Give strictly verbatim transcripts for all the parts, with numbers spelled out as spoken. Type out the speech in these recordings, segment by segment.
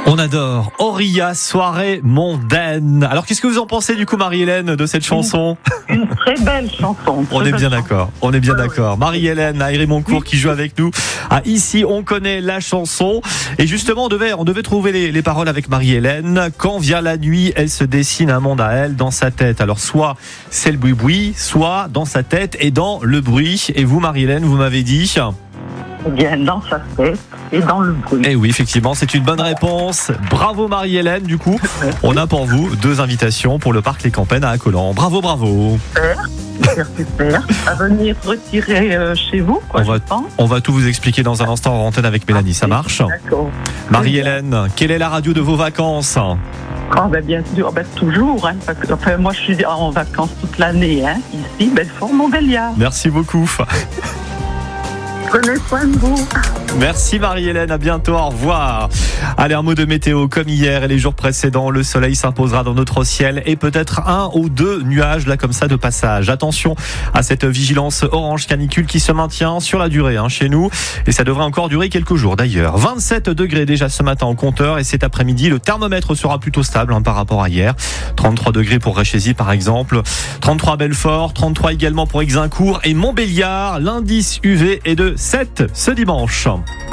On adore Auria, soirée mondaine. Alors qu'est-ce que vous en pensez du coup, Marie-Hélène, de cette chanson ? Une, une très belle chanson. Très on est bien chanson. d'accord, on est bien ouais, d'accord. Ouais. Marie-Hélène à Hérimoncourt qui joue avec nous. Ah, ici, on connaît la chanson. Et justement, on devait, on devait trouver les, les paroles avec Marie-Hélène. Quand vient la nuit, elle se dessine un monde à elle dans sa tête. Alors soit c'est le boui-boui, soit dans sa tête et dans le bruit. Et vous, Marie-Hélène, vous m'avez dit... Bien dans sa tête et dans le bruit. Eh oui, effectivement, c'est une bonne réponse. Bravo Marie-Hélène. Du coup, on a pour vous deux invitations pour le parc Les Campagnes à Accolan. Bravo, bravo. Super, super, super. À venir retirer euh, chez vous, quoi, on, va, je pense. on va tout vous expliquer dans un instant en antenne avec Mélanie. Ça marche ? D'accord. Marie-Hélène, quelle est la radio de vos vacances ? Oh, ben, bien sûr, ben, toujours. Hein, parce que, enfin, moi, je suis en vacances toute l'année. Hein, ici, Belfort-Montbéliard. Merci beaucoup. Prenez soin de vous. Merci Marie-Hélène, à bientôt, au revoir. Allez, un mot de météo comme hier et les jours précédents, le soleil s'imposera dans notre ciel et peut-être un ou deux nuages là comme ça de passage. Attention à cette vigilance orange canicule qui se maintient sur la durée hein, chez nous et ça devrait encore durer quelques jours d'ailleurs. vingt-sept degrés déjà ce matin en compteur et cet après-midi le thermomètre sera plutôt stable hein, par rapport à hier. trente-trois degrés pour Réchésy par exemple, trente-trois à Belfort, trente-trois également pour Exincourt et Montbéliard. L'indice U V est de sept ce dimanche.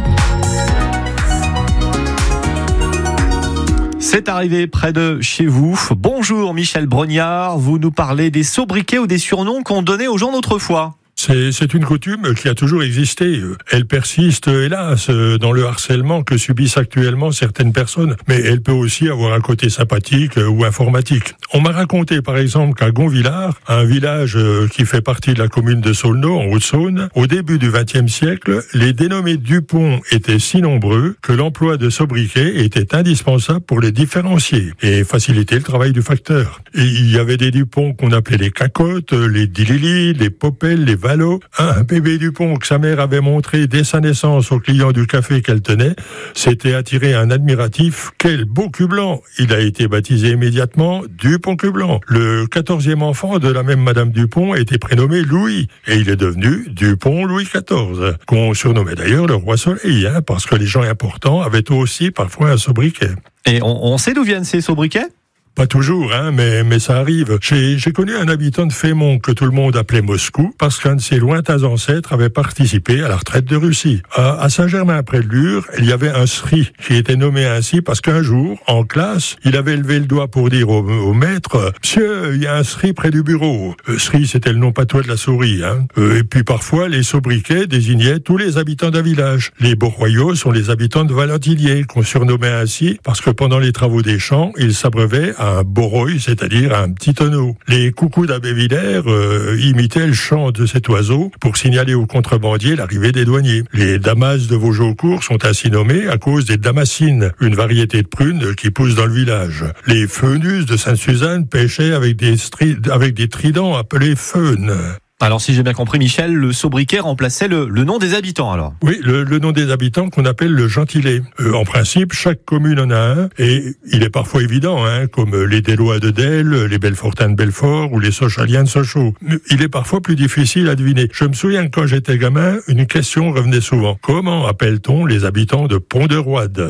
C'est arrivé près de chez vous. Bonjour Michel Brognard, vous nous parlez des sobriquets ou des surnoms qu'on donnait aux gens d'autrefois. C'est, c'est une coutume qui a toujours existé. Elle persiste, hélas, dans le harcèlement que subissent actuellement certaines personnes, mais elle peut aussi avoir un côté sympathique ou informatique. On m'a raconté, par exemple, qu'à Gonvillard, un village qui fait partie de la commune de Saulnot, en Haute-Saône, au début du vingtième siècle, les dénommés Dupont étaient si nombreux que l'emploi de sobriquets était indispensable pour les différencier et faciliter le travail du facteur. Et il y avait des Dupont qu'on appelait les cacottes, les dilili, les popelles, les Valo. Un bébé Dupont que sa mère avait montré dès sa naissance au client du café qu'elle tenait, s'était attiré un admiratif. Quel beau cul blanc! Il a été baptisé immédiatement Dupont cul blanc. Le quatorzième enfant de la même Madame Dupont était prénommé Louis, et il est devenu Dupont Louis quatorze, qu'on surnommait d'ailleurs le roi soleil, hein, parce que les gens importants avaient aussi parfois un sobriquet. Et on, on sait d'où viennent ces sobriquets ? Pas toujours, hein, mais, mais ça arrive. J'ai, j'ai connu un habitant de Fémont que tout le monde appelait Moscou parce qu'un de ses lointains ancêtres avait participé à la retraite de Russie. À, à Saint-Germain-près-de-Lure, il y avait un Sri qui était nommé ainsi parce qu'un jour, en classe, il avait levé le doigt pour dire au, au maître « Monsieur, il y a un Sri près du bureau. Euh, » Sri, c'était le nom patois de la souris. Hein. Euh, et puis parfois, les sobriquets désignaient tous les habitants d'un village. Les Beau-Royaux sont les habitants de Valentilier, qu'on surnommait ainsi parce que pendant les travaux des champs, ils s'abreuvaient à un boroil, c'est-à-dire un petit tonneau. Les coucous d'Abbé-Villers euh, imitaient le chant de cet oiseau pour signaler aux contrebandiers l'arrivée des douaniers. Les damas de Vaugeaucourt sont ainsi nommés à cause des damascines, une variété de prunes qui pousse dans le village. Les feunus de Sainte-Suzanne pêchaient avec des, stri- avec des tridents appelés feunes. Alors si j'ai bien compris Michel, le sobriquet remplaçait le, le nom des habitants alors. Oui, le, le nom des habitants qu'on appelle le gentilé. Euh, en principe, chaque commune en a un, et il est parfois évident, hein, comme les Délois de Delle, les Belfortins de Belfort ou les Sochaliens de Sochaux. Il est parfois plus difficile à deviner. Je me souviens que quand j'étais gamin, une question revenait souvent. Comment appelle-t-on les habitants de Pont-de-Roide ?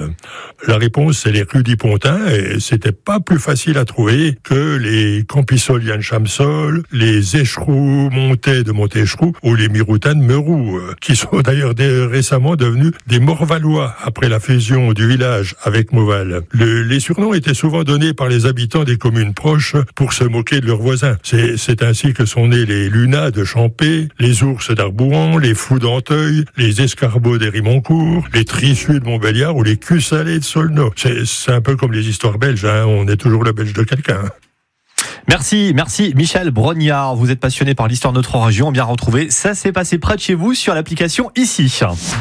La réponse, c'est les Rudipontins, et c'était pas plus facile à trouver que les Campissoliens de Chamsol, les Écheroux de Montécheroux ou les Miroutins de Meroux, qui sont d'ailleurs des, récemment devenus des Morvalois après la fusion du village avec Mauval. Le, les surnoms étaient souvent donnés par les habitants des communes proches pour se moquer de leurs voisins. C'est, c'est ainsi que sont nés les Lunas de Champé, les Ours d'Arbouan, les Fous d'Anteuil, les Escarbots d'Hérimoncourt, les Trissus de Montbéliard ou les Cus-Salés de Saulnot. C'est, c'est un peu comme les histoires belges, hein, on est toujours le belge de quelqu'un. Merci, merci Michel Brognard. Vous êtes passionné par l'histoire de notre région. Bien retrouvé. Ça s'est passé près de chez vous sur l'application Ici.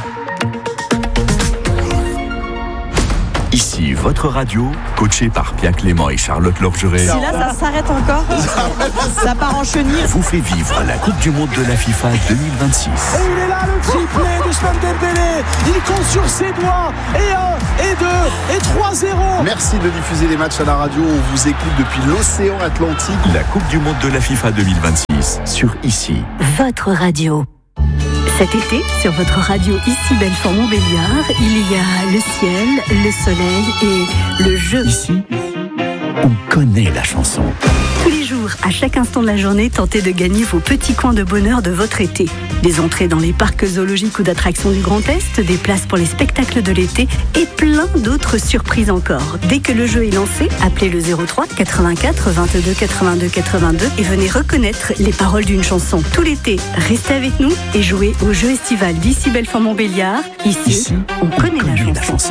Ici, votre radio, coachée par Pierre Clément et Charlotte Lorgeret. Si là, ça s'arrête encore, ça part en chenille. Vous fait vivre la Coupe du Monde de la FIFA deux mille vingt-six. Et il est là, le triplé d'Ousmane Dembélé. Il compte sur ses doigts. Et un, et deux, et trois zéro. Merci de diffuser les matchs à la radio. On vous écoute depuis l'océan Atlantique. La Coupe du Monde de la FIFA deux mille vingt-six sur Ici. Votre radio. Cet été, sur votre radio ici Belfort-Montbéliard, il y a le ciel, le soleil et le jeu. Ici, on connaît la chanson. Tous les jours, à chaque instant de la journée, tentez de gagner vos petits coins de bonheur de votre été. Des entrées dans les parcs zoologiques ou d'attractions du Grand Est, des places pour les spectacles de l'été et plein d'autres surprises encore. Dès que le jeu est lancé, appelez le zéro trois quatre-vingt-quatre vingt-deux quatre-vingt-deux quatre-vingt-deux et venez reconnaître les paroles d'une chanson. Tout l'été, restez avec nous et jouez au jeu estival d'ici Belfort-Montbéliard. Ici, Ici, on, on connaît, connaît la, chanson. la chanson.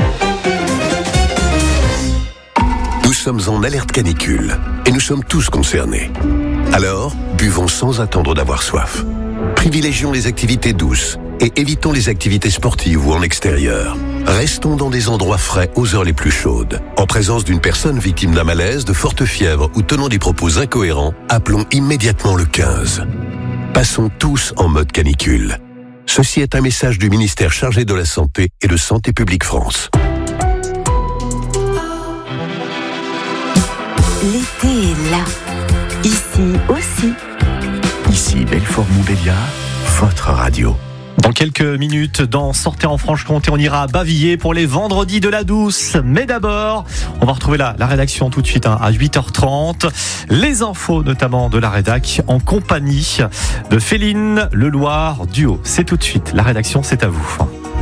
Nous sommes en alerte canicule et nous sommes tous concernés. Alors, buvons sans attendre d'avoir soif. Privilégions les activités douces et évitons les activités sportives ou en extérieur. Restons dans des endroits frais aux heures les plus chaudes. En présence d'une personne victime d'un malaise, de forte fièvre ou tenant des propos incohérents, appelons immédiatement le quinze. Passons tous en mode canicule. Ceci est un message du ministère chargé de la Santé et de Santé publique France. L'été est là. Ici aussi. Ici Belfort-Montbéliard, votre radio. Dans quelques minutes, dans Sortez en Franche-Comté, on ira à Bavilliers pour les vendredis de la douce. Mais d'abord, on va retrouver la, la rédaction tout de suite hein, à huit heures trente. Les infos notamment de la rédac en compagnie de Féline Leloir Duo. C'est tout de suite. La rédaction, c'est à vous.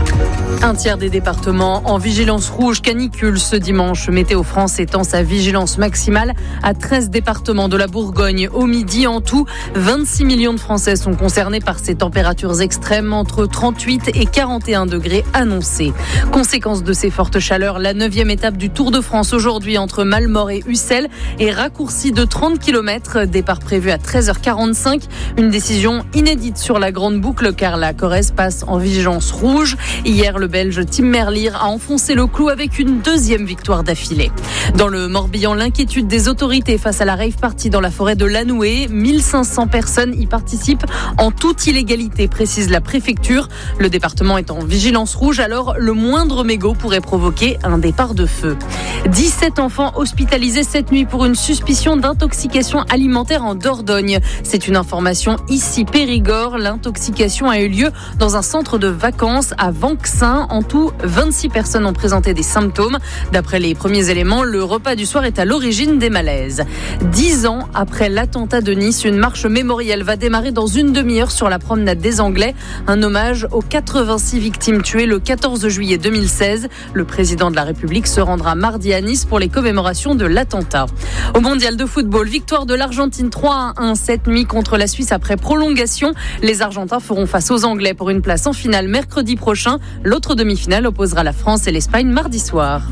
Un tiers des départements en vigilance rouge canicule ce dimanche. Météo France étend sa vigilance maximale à treize départements de la Bourgogne. Au midi, en tout, vingt-six millions de Français sont concernés par ces températures extrêmes entre trente-huit et quarante et un degrés annoncés. Conséquence de ces fortes chaleurs, la neuvième étape du Tour de France aujourd'hui entre Malmort et Ussel est raccourcie de trente kilomètres. Départ prévu à treize heures quarante-cinq. Une décision inédite sur la grande boucle car la Corrèze passe en vigilance rouge. Hier, le Belge Tim Merlier a enfoncé le clou avec une deuxième victoire d'affilée. Dans le Morbihan, l'inquiétude des autorités face à la rave party dans la forêt de Lanoué. mille cinq cents personnes y participent en toute illégalité, précise la préfecture. Le département est en vigilance rouge, alors le moindre mégot pourrait provoquer un départ de feu. dix-sept enfants hospitalisés cette nuit pour une suspicion d'intoxication alimentaire en Dordogne. C'est une information ici Périgord. L'intoxication a eu lieu dans un centre de vacances à Vanxin. En tout, vingt-six personnes ont présenté des symptômes. D'après les premiers éléments, le repas du soir est à l'origine des malaises. Dix ans après l'attentat de Nice, une marche mémorielle va démarrer dans une demi-heure sur la promenade des Anglais. Un hommage aux quatre-vingt-six victimes tuées le quatorze juillet deux mille seize. Le président de la République se rendra mardi à Nice pour les commémorations de l'attentat. Au mondial de football, victoire de l'Argentine trois à un cette nuit contre la Suisse après prolongation. Les Argentins feront face aux Anglais pour une place en finale mercredi prochain. L'autre demi-finale opposera la France et l'Espagne mardi soir.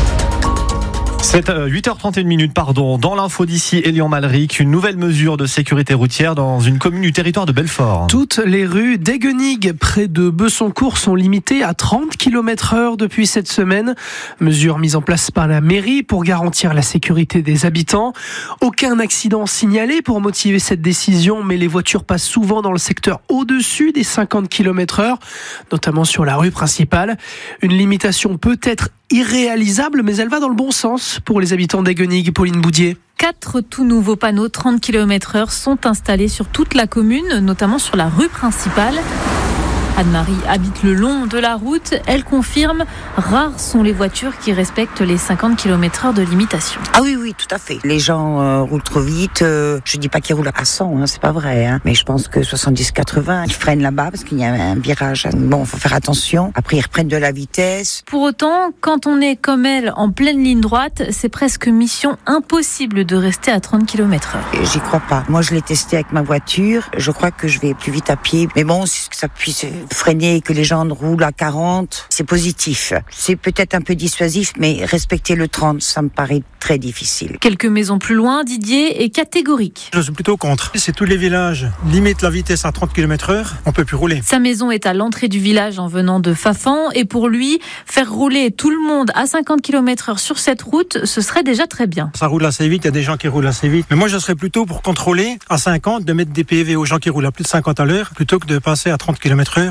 C'est huit heures trente et une minutes, pardon. Dans l'info d'ici, Elian Malric, une nouvelle mesure de sécurité routière dans une commune du territoire de Belfort. Toutes les rues d'Eguenig, près de Bessancourt, sont limitées à trente kilomètres heure depuis cette semaine. Mesure mise en place par la mairie pour garantir la sécurité des habitants. Aucun accident signalé pour motiver cette décision, mais les voitures passent souvent dans le secteur au-dessus des cinquante kilomètres heure, notamment sur la rue principale. Une limitation peut être irréalisable, mais elle va dans le bon sens pour les habitants d'Eguenig. Pauline Boudier. Quatre tout nouveaux panneaux trente kilomètres heure sont installés sur toute la commune, notamment sur la rue principale. Anne-Marie habite le long de la route. Elle confirme, rares sont les voitures qui respectent les cinquante kilomètres heure de limitation. Ah oui, oui, tout à fait. Les gens euh, roulent trop vite. Euh, je dis pas qu'ils roulent à cent, hein, c'est pas vrai. Hein. Mais je pense que soixante-dix quatre-vingts, ils freinent là-bas parce qu'il y a un virage. Bon, faut faire attention. Après, ils reprennent de la vitesse. Pour autant, quand on est comme elle en pleine ligne droite, c'est presque mission impossible de rester à trente kilomètres heure. J'y crois pas. Moi, je l'ai testé avec ma voiture. Je crois que je vais plus vite à pied. Mais bon, c'est que ça puisse freiner et que les gens roulent à quarante, c'est positif. C'est peut-être un peu dissuasif, mais respecter le trente, ça me paraît très difficile. Quelques maisons plus loin, Didier est catégorique. Je suis plutôt contre. C'est tous les villages limitent la vitesse à trente kilomètres heure, on peut plus rouler. Sa maison est à l'entrée du village en venant de Fafan et pour lui, faire rouler tout le monde à cinquante kilomètres heure sur cette route, ce serait déjà très bien. Ça roule assez vite, il y a des gens qui roulent assez vite. Mais moi, je serais plutôt pour contrôler à cinquante, de mettre des P V aux gens qui roulent à plus de cinquante à l'heure, plutôt que de passer à trente kilomètres heure.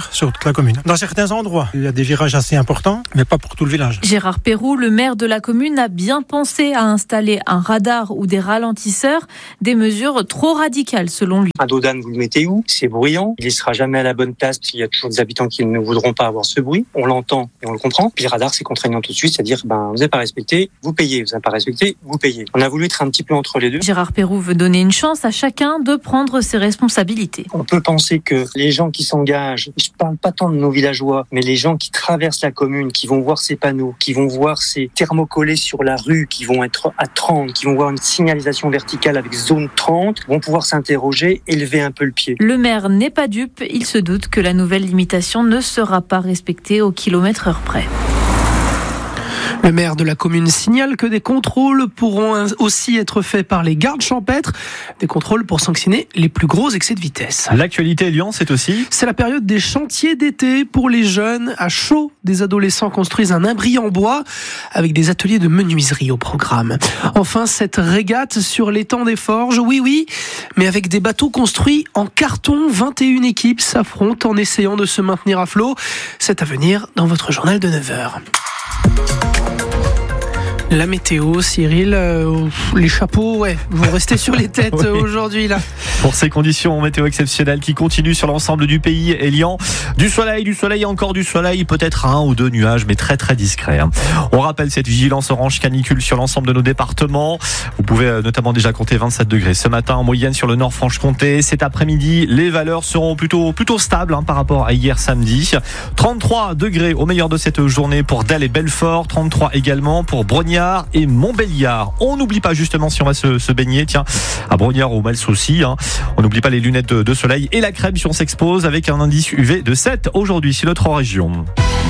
kilomètres heure sur toute la commune. Dans certains endroits, il y a des virages assez importants, mais pas pour tout le village. Gérard Perroux, le maire de la commune, a bien pensé à installer un radar ou des ralentisseurs, des mesures trop radicales selon lui. Un dodane, vous le mettez où ? C'est bruyant, il ne sera jamais à la bonne place parce qu'il y a toujours des habitants qui ne voudront pas avoir ce bruit. On l'entend et on le comprend. Puis le radar, c'est contraignant tout de suite, c'est-à-dire ben, vous n'avez pas respecté, vous payez, vous n'avez pas respecté, vous payez. On a voulu être un petit peu entre les deux. Gérard Perroux veut donner une chance à chacun de prendre ses responsabilités. On peut penser que les gens qui s'engagent, je ne parle pas tant de nos villageois, mais les gens qui traversent la commune, qui vont voir ces panneaux, qui vont voir ces thermocollés sur la rue, qui vont être à trente, qui vont voir une signalisation verticale avec zone trente, vont pouvoir s'interroger, élever un peu le pied. Le maire n'est pas dupe, il se doute que la nouvelle limitation ne sera pas respectée au kilomètre heure près. Le maire de la commune signale que des contrôles pourront aussi être faits par les gardes champêtres, des contrôles pour sanctionner les plus gros excès de vitesse. L'actualité Lyon, c'est aussi C'est la période des chantiers d'été pour les jeunes. À chaud, des adolescents construisent un abri en bois avec des ateliers de menuiserie au programme. Enfin, cette régate sur l'étang des Forges, oui oui, mais avec des bateaux construits en carton. vingt et une équipes s'affrontent en essayant de se maintenir à flot. C'est à venir dans votre journal de neuf heures. La météo, Cyril, euh, les chapeaux, ouais, vont rester sur les têtes oui. aujourd'hui là. Pour ces conditions météo exceptionnelles qui continuent sur l'ensemble du pays, Elian, du soleil, du soleil, encore du soleil, peut-être un ou deux nuages, mais très très discrets. Hein. On rappelle cette vigilance orange canicule sur l'ensemble de nos départements. Vous pouvez notamment déjà compter vingt-sept degrés ce matin en moyenne sur le nord Franche-Comté. Cet après-midi, les valeurs seront plutôt plutôt stables hein, par rapport à hier samedi. trente-trois degrés au meilleur de cette journée pour Delle et Belfort, trente-trois également pour Brognard et Montbéliard. On n'oublie pas justement si on va se, se baigner, tiens, à Brognard ou Mels aussi. Hein. On n'oublie pas les lunettes de, de soleil et la crème si on s'expose avec un indice U V de sept aujourd'hui sur notre région.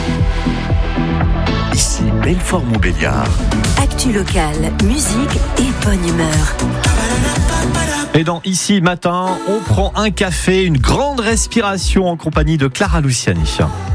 Ici Belfort-Montbéliard. Actu locale, musique et bonne humeur. Et dans Ici Matin, on prend un café, une grande respiration en compagnie de Clara Luciani.